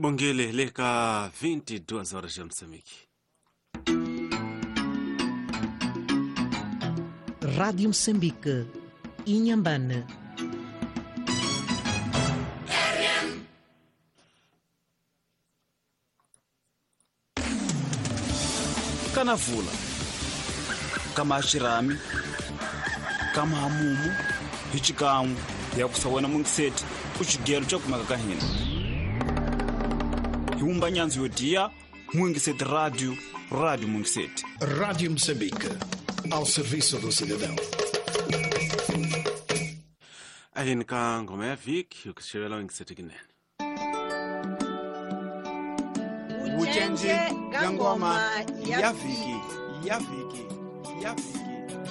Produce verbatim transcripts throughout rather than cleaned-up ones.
Bongele leka vinte e duas horas de Moçambique. Rádio Moçambique, Inhambane. Kanavula, kama Shirami, kama Hamumu, hichikamu ya kusawena mungiseti uchigelo cha kumaka hina. Hiumba nyanzi yodia mungiseti rádio, rádio mungiseti. Rádio Moçambique, ao serviço do cidadão. Ahini ka ngoma ya viki ukishewela mungiseti kinene. Uchenje ngoma ya viki, ya viki, ya viki.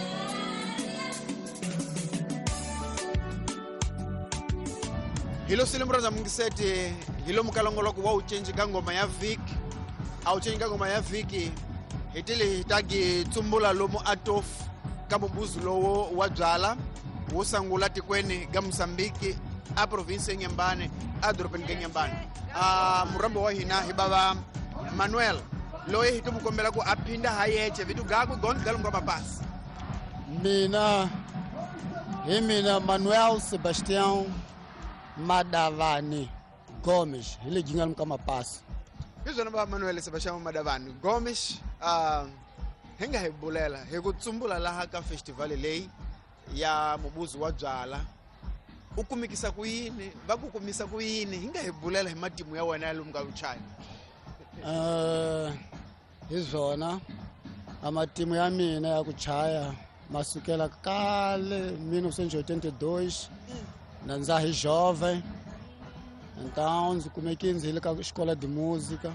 Hilo silimbraza mungiseti, hilo mukalongoloko wa uchenje ngoma ya viki, au uchenje ngoma ya viki, hitili hitagi tumbula lomo atof, kabubuzu lowo wajala, wosangula tikweni ga Msambiki, a province Nyambane, a dropen ke Nyambane. Ah, murambo wa hina hibaba Manuel loye hitumukombela ku aphinda hayeche vitu gaku gon galunga babasi. Mina Himina Manuel Sebastião Madavani Gomes hile jinga mkama pasi. Hizo namba Manuel Sebastião Madavani Gomes ah henga hebulela hekutsumbula laha ka festival lei ya mubuzu wa byala. Ukumikisa kuyini bakukumisa kuyini hinga hebulela himatimu ya wena lumka uchaya. Eh izona amatimu ya mina ya kuchaya masukela kale mille novecentos e oitenta e dois na nzahi jovem. Então nzi kumeki nzile ka escola de música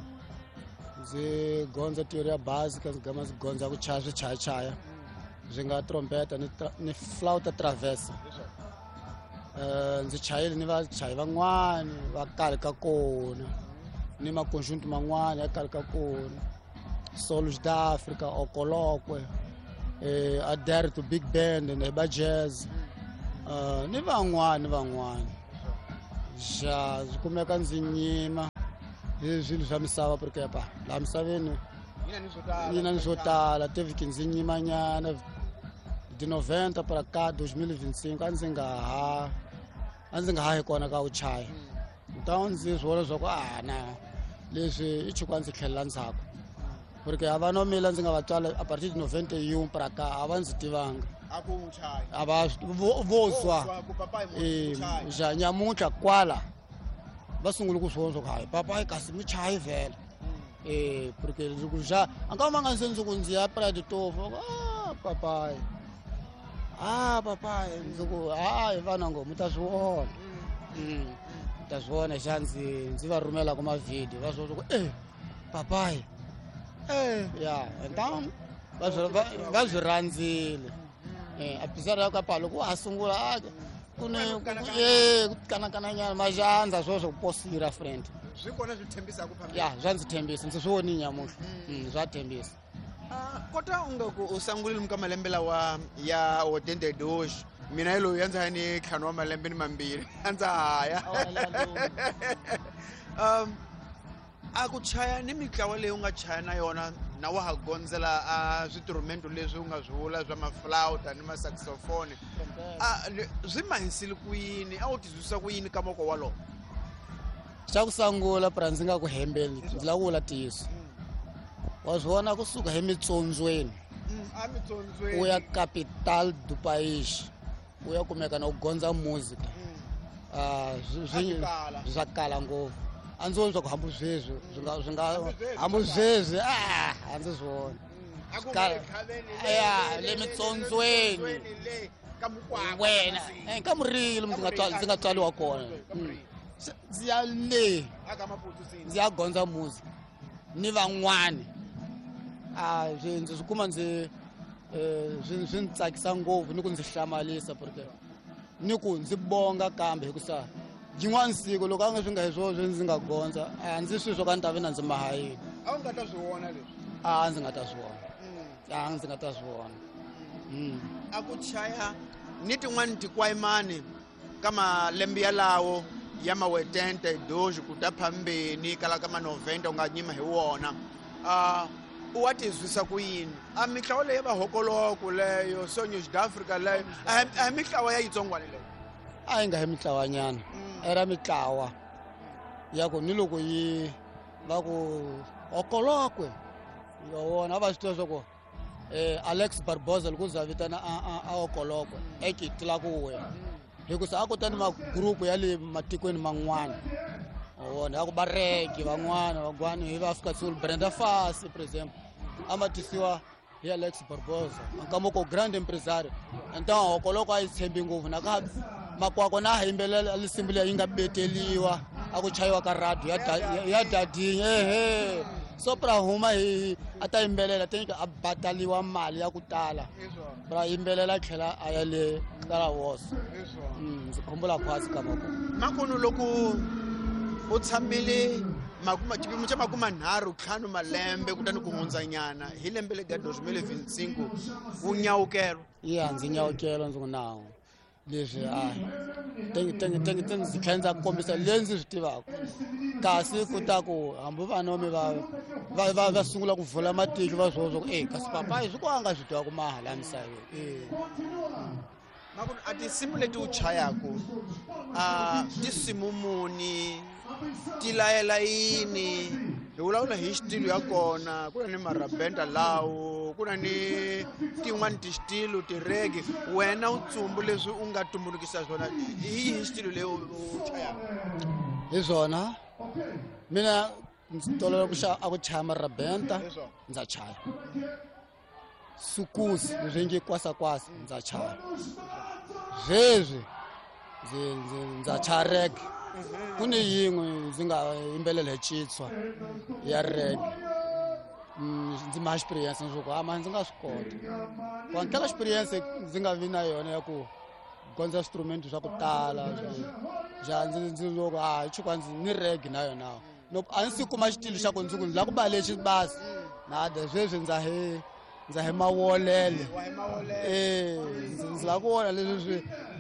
nzi gonza teoria básica ngama gonza kuchaya chaya chaya zinga trompeta ni, tra, ni flauta travessa. Eh nzi chayile ni va chayi van'wana va kale ka kona ni ma conjunto man'wana ya kale ka kona solos da África o colokwe eh adere to big band ne ba jazz uh, ni van'wana van'wana ja zikumeka ndzi nyima hi swilo swa misava porque pa la misaveni mina ni swo tala teve que ndzi nyima nyana de noventa para cá dois mil e vinte e cinco a ndzi nga ha a ndzi nga ha kona ka uchaya. Então ndzi swona swa ku ah na leswi i chikwa ndzi tlhelela ndzhaku porque ava no mila ndzi nga va tswala a partir de noventa e um para cá ava ndzi tivanga Aku uchaya. ava voswa eh ja nyamutlha kwala va sungula ku swona swa ku hayi papa kasi mi chayi vela eh porque loko ja anga ma nga ndzi ku ndzi ya para de tofu ah papa ah papa ndzi ku ah vana ngo muta swona mm ta swona xanzi ndzi va rhumela ku ma video va swo ku eh papa eh ya então va va zwi rhandzile eh apizara ya ka palo ku asungula a kune eh kana kana nyana majanza swo swo posira friend Zwikona zvithembisa ku phambili. ya zwa ndzi thembisa ndzi swoni nyamuhla mm zwa thembisa. Ah kota unga ku usangulile mka malembe lawa ya otende dosh mina hilo yanza ni khanwa malembe ni mambiri anza haya. Um akuchaya ni mitlawa leyi unga chaya na yona na wa ha gonzela a switrumento leswi unga zwivula swa maflauta ni ma saxophone a swi mahisile ku yini a u tizwisa ku yini ka moko walo. Xa ku sangula pra ndzi nga ku hembeli ndzi la ku vula tiso wa swona kusuka hi mitsondzweni A mitsondzweni u ya capital du país u ya kumeka na u gonza music ah zwi zwa kala ngopfu a ndzi vona swa ku hambu sweswi swi nga swi nga hambu sweswi ah a ndzi swona ya le mitsondzweni wena eh ka murilo ndzi nga tswala ndzi nga tswaliwa kona ndzi ya le ndzi ya gonza music ni van'wani ah ndzi swi kuma ndzi eh swi swi tsakisa ngopfu ni ku ndzi hlamalisa porque ni ku ndzi bonga kambe hikusa jin'wana siku loko a nga swi nga hi swona ndzi nga gonza a ndzi swi swo ka ni ta vena ndzi mahayini a u nga ta swi vona leswi a ndzi nga ta swi vona a ndzi nga ta swi vona a ku chaya ni tin'wana tikwayimani ka malembe ya lawo ya mawetente doji kuta phambeni kala kama noventa unganyima hi wona uh, u watizwisa ku yini a mitlawa leyi va hokoloko leyo sonyo Africa leyo a mitlawa ya yitsongwane leyo a yi nga hi mitlawanyana era mitlawa ya ku ni loko yi va ku hokolokwe yo wona va swi tiva swa ku eh Alex Barbosa loko za vitana a a hokolokwe ekitla ku we hikusa a kutani ma group ya le matikweni man'wana wona ya ku bareki van'wana vagwani hi va Africa Sul Brenda Fassie for example amatisiwa hi Alex Barbosa nkamoko grand empresario então hokoloko a yi tshembi ngopfu naka makwakwa na himbelela lisimbile yi nga beteliwa a ku chayiwa ka radio ya ya dadini ehe sopra huma hi ata yimbelela tenka a bataliwa mali ya ku tala bra yimbelela tlhela a ya le kala woso ndzi khombula phasi ka mako makuno loko u tshamile makuma tipimo cha makuma nharhu ntlhanu malembe kutani ku hundza nyana hi lembe le ka twenty twenty-five u nyawukelo iya ndzi nyawukelo ndzi ku nawo leswi a tengi tengi tengi tengi ndzi khenza ku kombisa lenzi swi tivaka kasi ku ta ku hambi vanomi va va va sungula ku vula matiko va swo swo eh kasi papa hi swi ku anga swi twa ku mahala misave eh makuno a tinsimu leti u chayako a tinsimu muni ti layela yini hi vulavula hi xitilu ya kona ku na ni marabenta lawo ku na ni tin'wani ti xitilu ti-reggae wena u tsumbu leswi u nga tumbulukisa swona hi yihi xitilu leyi u chayaka hi swona mina ndzi tolovela ku xa a ku chaya marabenta ndza chaya sukusi leswi nge kwasa kwasa ndza chaya zweswi ndzi ndzi ndza chaya reggae ku ni yin'we ndzi nga yimbelela hi Chitswa ya reggae ndzi ma experience ndzi ku ama ndzi nga swi kota ku antlela experience ndzi nga vi na yona ya ku gonza instrument swa ku tala ja ndzi ndzi loko a chukwa ndzi ni reggae na yona no a ndzi kuma xitilo xa ku ndzi ku la ku ba lexi basi na de sweswi ndza he ndza he mawolele eh ndzi la ku wona leswi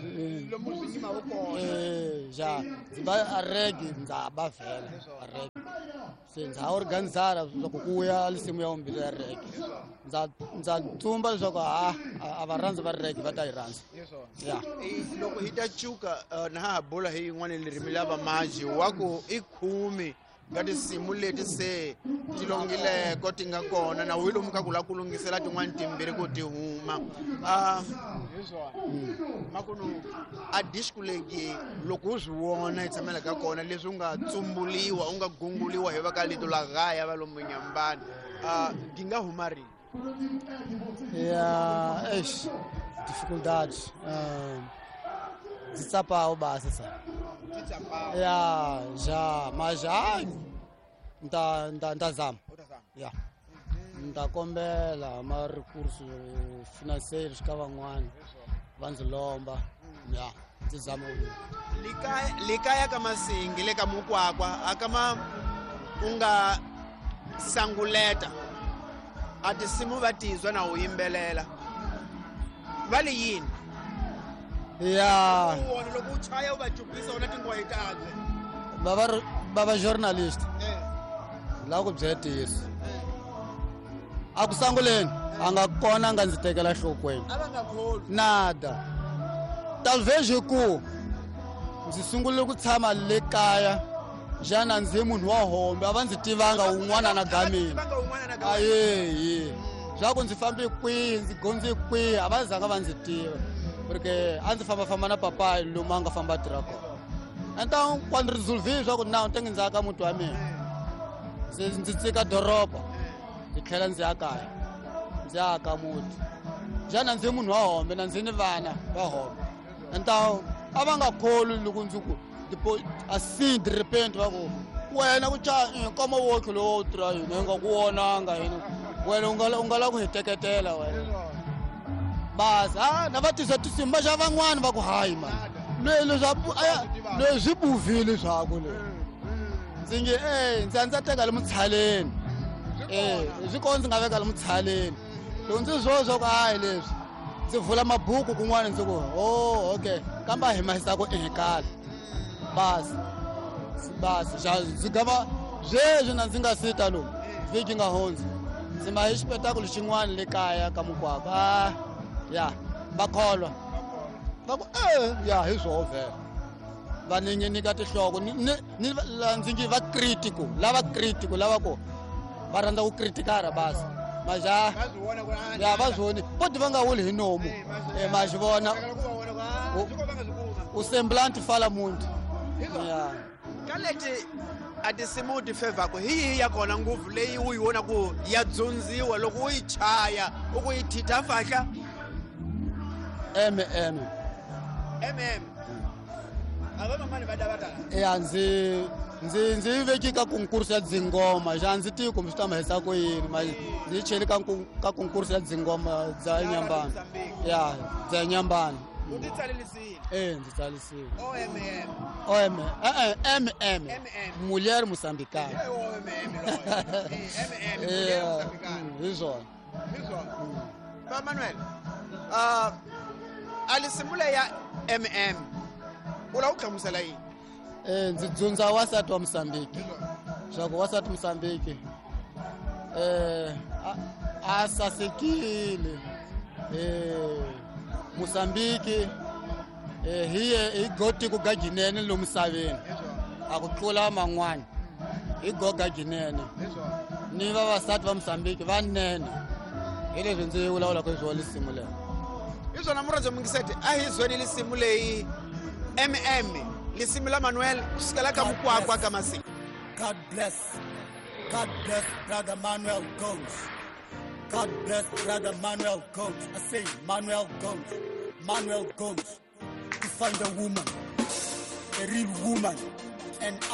eh ja ndzi ba reggae ndza ba vela reggae se ndza organizara swa ku ya lisimu ya umbili ya reggae ndza ndza tsumba leswaku ha a va rhandzi va reggae va ta yi rhandza ya loko hi ta chuka na ha bola hi yin'wana lerimi lava maji wa ku i khumi ka tinsimu leti se ti longileko ti nga kona na wi lomu ka ku la ku lungisela tin'wani timbirhi ku ti huma a makuno a disco leyi loko u swi vona yi tshamela ka kona leswi u nga tsumbuliwa u nga gunguliwa hi va ka lito la gaya va lomu Nyambani a ti nga huma rini ya eish dificuldade ndzi tsapawo basi sa ya ja maja nda nda ndazama ya nda kombela ma recurso financeiro ka van'wana va ndzi lomba ya ndzi zama likaya likaya ka Masingi le ka Mukwakwa akama unga sanguleta a tinsimu va tizwa na u yimbelela vale yini ya wona loko u chaya u va jubisa wona tingwa hitakwe baba baba journalist la ku byetis a ku sanguleni a nga kona nga ndzi tekela hlokweni ava nga kholi nada talvez ku ndzi sungule ku tshama le kaya jana ndzi munhu wa hombe ava ndzi tivanga un'wana na gamini aye swa ku ndzi fambe kwihi ndzi gondze kwihi a va zanga va ndzi tiva porque a ndzi famba famba na papa lomu a nga famba tirha kona então quando resolvi swa ku na ntengi ndzi aka muti wa mina ndzi tsika doroba ndzi tlhela ndzi ya kaya ndzi aka muti jana ndzi munhu wa hombe na ndzi ni vana va hombe então a va nga kholi loko ndzi ku assim de repente va ku wena ku cha nkama wokhe lowo tirha yini nga ku wonanga yini wena u nga u nga la ku hi teketela wena basi a na va tisa tisimba xa van'wana va ku hayi mani leswi buvile swaku le ndzi nge e ndzi a ndzi teka le mutshaleni e swi kona ndzi nga veka le mutshaleni loko ndzi zwo swa ku hayi leswi ndzi vula mabuku kun'wana ndzi ku o okay kambe a hi mahisa ku ehekala basi basi ndzi gava zweswi na ndzi nga sita lomu vhiki nga hundzi ndzi ma hi xipetakulu xin'wana le kaya ka mukwako a ya va kholwa va ku eh ya hi swoho vhele va ni nyika tihloko ni ni ndzi ngi va critical lava critical lava ko va rhandza ku criticala basi maja ya va zwoni poti va nga wuli hi nomu eh ma xi vona u semblant fala mundi ya kaleti a tinsimu ti fevhaku hi yihi ya kona ngopfu leyi u yi vona ku ya dzundziwa loko u yi chaya u ku yi thita fahla m m m m a va mamani va dava tala ya ndzi ndzi ndzi yi veki ka konkursi ya dzingoma xa ndzi tivi kumbe swi ta ma hisa ku yini ma ndzi yi cheli ka ka konkursi ya dzingoma bya nyambani ya bya nyambani u ti tsalelisile eh ndzi tsalisile o m m o m eh m m mulher moçambicana o m m m m eh hi zwona hi zwona ba Manuel ah alisimule ya m m ula u hlamusela yini eh ndzi dzundza wasati wa Mozambique swaku wasati Mozambique eh a sasekile eh Mozambique eh hiye i goti ku gajinene lo misaveni a ku tlula man'wana i goga ginene ni vavasati va Mozambique va nene hi leswi ndzi vulavula ku swona lisimu leri hi swona murhandzo mungisete a hi zwoni lisimu leyi m m lisimu la Manuel kusukela ka mukwakwa ka masiku. God bless God bless brother Manuel Gomes. God bless brother Manuel Gomes. I say Manuel Gomes. Manuel Gomes to find a woman, a real woman, and